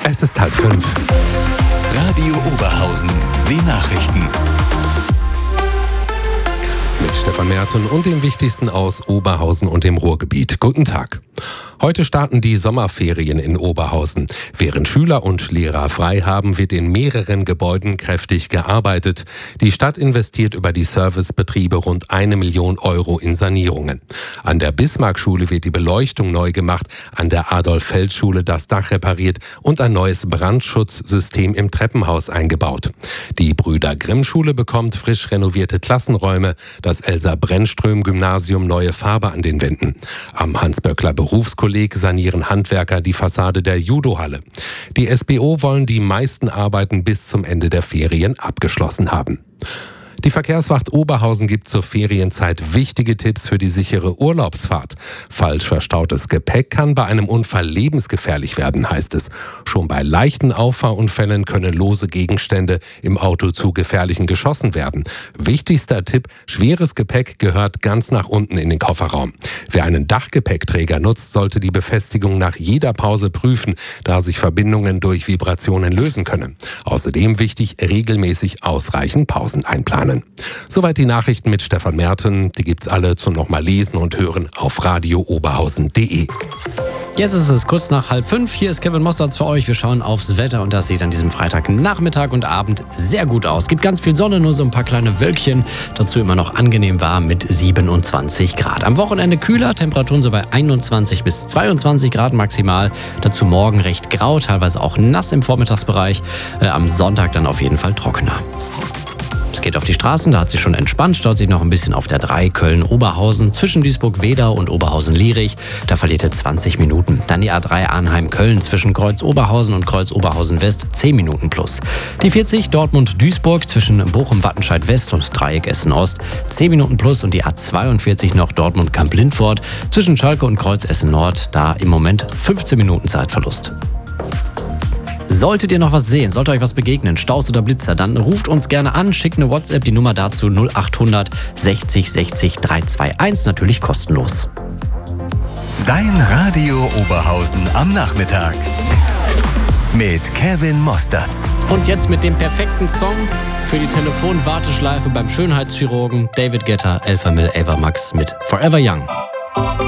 Es ist 4:30. Radio Oberhausen, die Nachrichten. Mit Stefan Merten und dem Wichtigsten aus Oberhausen und dem Ruhrgebiet. Guten Tag. Heute starten die Sommerferien in Oberhausen. Während Schüler und Lehrer frei haben, wird in mehreren Gebäuden kräftig gearbeitet. Die Stadt investiert über die Servicebetriebe rund 1 Million Euro in Sanierungen. An der Bismarck-Schule wird die Beleuchtung neu gemacht, an der Adolf-Feld-Schule das Dach repariert und ein neues Brandschutzsystem im Treppenhaus eingebaut. Die Brüder-Grimm-Schule bekommt frisch renovierte Klassenräume, das Elsa-Brennström-Gymnasium neue Farbe an den Wänden. Am Hans-Böckler-Berufskolleg sanieren Handwerker die Fassade der Judohalle. Die SBO wollen die meisten Arbeiten bis zum Ende der Ferien abgeschlossen haben. Die Verkehrswacht Oberhausen gibt zur Ferienzeit wichtige Tipps für die sichere Urlaubsfahrt. Falsch verstautes Gepäck kann bei einem Unfall lebensgefährlich werden, heißt es. Schon bei leichten Auffahrunfällen können lose Gegenstände im Auto zu gefährlichen geschossen werden. Wichtigster Tipp: schweres Gepäck gehört ganz nach unten in den Kofferraum. Wer einen Dachgepäckträger nutzt, sollte die Befestigung nach jeder Pause prüfen, da sich Verbindungen durch Vibrationen lösen können. Außerdem wichtig: regelmäßig ausreichend Pausen einplanen. Soweit die Nachrichten mit Stefan Merten. Die gibt's alle zum nochmal lesen und hören auf radiooberhausen.de. Jetzt ist es kurz nach 4:30. Hier ist Kevin Mostards für euch. Wir schauen aufs Wetter und das sieht an diesem Freitagnachmittag und Abend sehr gut aus. Es gibt ganz viel Sonne, nur so ein paar kleine Wölkchen. Dazu immer noch angenehm warm mit 27 Grad. Am Wochenende kühler, Temperaturen so bei 21 bis 22 Grad maximal. Dazu morgen recht grau, teilweise auch nass im Vormittagsbereich. Am Sonntag dann auf jeden Fall trockener. Es geht auf die Straßen, da hat sich schon entspannt, staut sich noch ein bisschen auf der 3 Köln-Oberhausen zwischen Duisburg-Wedau und Oberhausen-Lierich. Da verliert ihr 20 Minuten. Dann die A3 Arnheim-Köln zwischen Kreuz-Oberhausen und Kreuz-Oberhausen-West 10 Minuten plus. Die 40 Dortmund-Duisburg zwischen Bochum-Wattenscheid-West und Dreieck Essen-Ost 10 Minuten plus. Und die A42 noch Dortmund-Kamp-Lindfort zwischen Schalke und Kreuz Essen-Nord. Da im Moment 15 Minuten Zeitverlust. Solltet ihr noch was sehen, sollte euch was begegnen, Staus oder Blitzer, dann ruft uns gerne an, schickt eine WhatsApp, die Nummer dazu 0800 60 60 321, natürlich kostenlos. Dein Radio Oberhausen am Nachmittag mit Kevin Mostards. Und jetzt mit dem perfekten Song für die Telefonwarteschleife beim Schönheitschirurgen David Guetta, Elfa Mil Ava Max mit Forever Young.